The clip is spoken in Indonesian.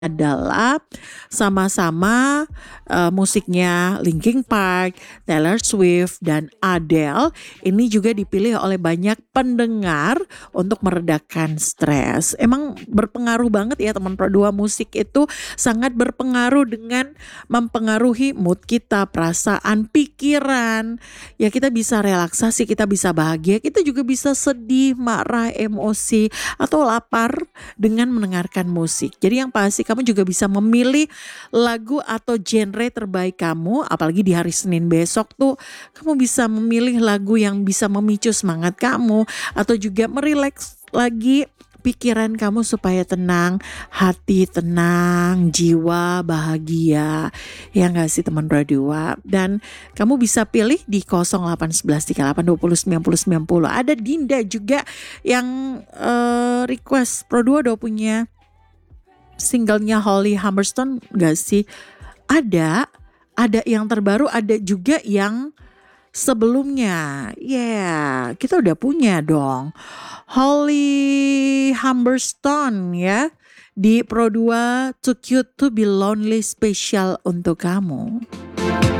adalah sama-sama musiknya Linkin Park, Taylor Swift, dan Adele ini juga dipilih oleh banyak pendengar untuk meredakan stres. Emang berpengaruh banget ya teman pro, dua musik itu sangat berpengaruh dengan mempengaruhi mood kita, perasaan, pikiran. Ya kita bisa relaksasi, kita bisa bahagia, kita juga bisa sedih, marah, emosi, atau lapar dengan mendengarkan musik. Jadi yang pasti kamu juga bisa memilih lagu atau genre terbaik kamu, apalagi di hari Senin besok tuh kamu bisa memilih lagu yang bisa memicu semangat kamu atau juga merileks lagi pikiran kamu supaya tenang, hati tenang, jiwa bahagia. Ya enggak sih teman berdua? Dan kamu bisa pilih di 081138209090. Ada Dinda juga yang request Pro 2 udah punya singlenya Holly Humberstone gak sih? Ada yang terbaru, ada juga yang sebelumnya. Yeah, kita udah punya dong. Holly Humberstone ya. Di Pro 2 Too Cute to Be Lonely spesial untuk kamu.